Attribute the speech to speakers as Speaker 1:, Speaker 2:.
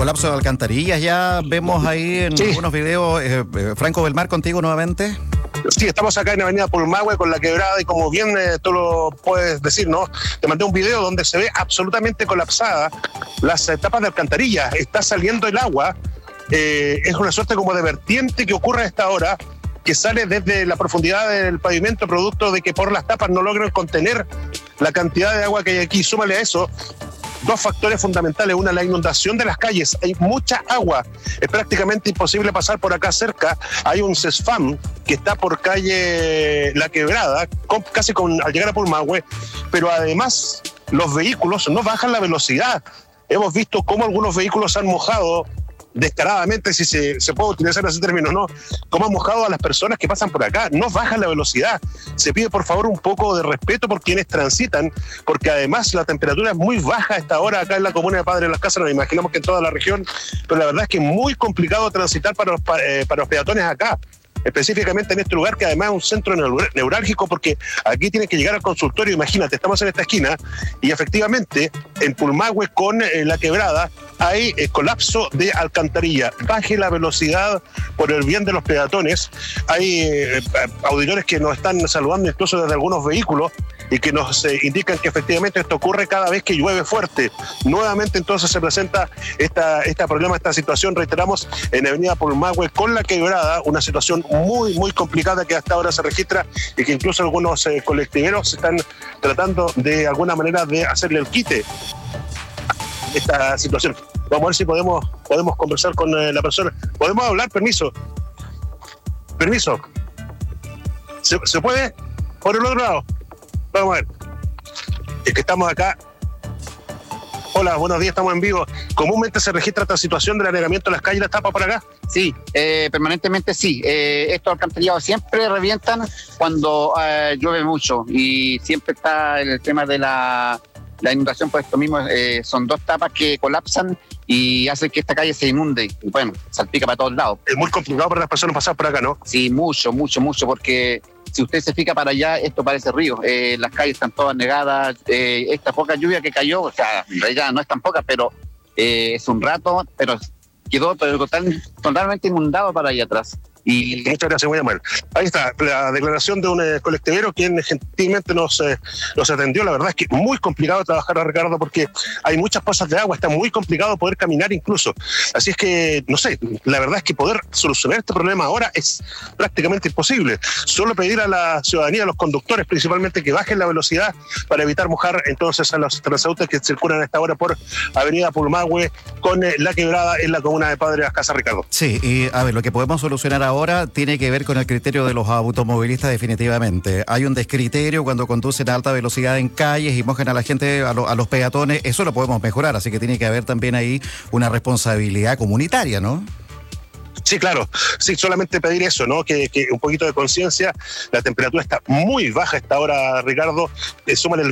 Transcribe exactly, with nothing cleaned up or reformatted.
Speaker 1: colapso de alcantarillas ya vemos ahí en
Speaker 2: sí.
Speaker 1: algunos videos. Eh, eh, Franco Belmar, contigo nuevamente.
Speaker 2: Sí, estamos acá en Avenida Pulmahue con la quebrada y como bien eh, tú lo puedes decir, ¿no? Te mandé un video donde se ve absolutamente colapsada las eh, tapas de alcantarilla. Está saliendo el agua. Eh, es una suerte como de vertiente que ocurre a esta hora, que sale desde la profundidad del pavimento, producto de que por las tapas no logran contener la cantidad de agua que hay aquí. Súmale a eso dos factores fundamentales. Una, la inundación de las calles. Hay mucha agua. Es prácticamente imposible pasar por acá cerca. Hay un CESFAM que está por calle La Quebrada, con, casi con, al llegar a Pulmahue, pero además los vehículos no bajan la velocidad. Hemos visto cómo algunos vehículos han mojado descaradamente, si se, se puede utilizar ese término, ¿no? Cómo han mojado a las personas que pasan por acá. No bajan la velocidad. Se pide por favor un poco de respeto por quienes transitan, porque además la temperatura es muy baja a esta hora acá en la comuna de Padre Las Casas. Nos imaginamos que en toda la región, pero la verdad es que es muy complicado transitar para los, eh, para los peatones acá, específicamente en este lugar, que además es un centro neurálgico, porque aquí tienen que llegar al consultorio. Imagínate, estamos en esta esquina y efectivamente en Pulmahue con eh, La Quebrada hay eh, colapso de alcantarilla. Baje la velocidad por el bien de los peatones. Hay eh, auditores que nos están saludando incluso desde algunos vehículos y que nos eh, indican que efectivamente esto ocurre cada vez que llueve fuerte. Nuevamente entonces se presenta esta, este problema, esta situación, reiteramos, en Avenida Pulmahue con La Quebrada, una situación muy, muy complicada que hasta ahora se registra y que incluso algunos eh, colectiveros están tratando de alguna manera de hacerle el quite a esta situación. Vamos a ver si podemos, podemos conversar con eh, la persona. ¿Podemos hablar? Permiso. Permiso. ¿Se, ¿Se puede? Por el otro lado. Vamos a ver. Es que estamos acá. Hola, buenos días, estamos en vivo. ¿Comúnmente se registra esta situación del anegamiento de las calles y las tapas por acá?
Speaker 3: Sí, eh, permanentemente sí. Eh, estos alcantarillados siempre revientan cuando eh, llueve mucho y siempre está el tema de la, la inundación por esto mismo. Eh, son dos tapas que colapsan y hacen que esta calle se inunde. Y bueno, salpica para todos lados.
Speaker 2: Es muy complicado para las personas pasar por acá, ¿no?
Speaker 3: Sí, mucho, mucho, mucho, porque si usted se fija para allá, esto parece río. Eh, las calles están todas negadas. Eh, esta poca lluvia que cayó, o sea, en realidad no es tan poca, pero eh, es un rato, pero quedó total, totalmente inundado para allá atrás.
Speaker 2: Y muchas gracias, muy amable. Ahí está la declaración de un eh, colectivero quien gentilmente nos, eh, nos atendió. La verdad es que es muy complicado trabajar a Ricardo porque hay muchas pozas de agua, está muy complicado poder caminar incluso. Así es que, no sé, la verdad es que poder solucionar este problema ahora es prácticamente imposible. Solo pedir a la ciudadanía, a los conductores principalmente, que bajen la velocidad para evitar mojar entonces a los transeúntes que circulan a esta hora por Avenida Pulmahue con eh, La Quebrada en la comuna de Padre Las Casas, Ricardo.
Speaker 1: Sí, y a ver, lo que podemos solucionar ahora ahora tiene que ver con el criterio de los automovilistas definitivamente. Hay un descriterio cuando conducen a alta velocidad en calles y mojan a la gente, a, lo, a los peatones. Eso lo podemos mejorar, así que tiene que haber también ahí una responsabilidad comunitaria, ¿no?
Speaker 2: Sí, claro. Sí, solamente pedir eso, ¿no? Que, que un poquito de conciencia. La temperatura está muy baja a esta hora, Ricardo. Eh, súmale el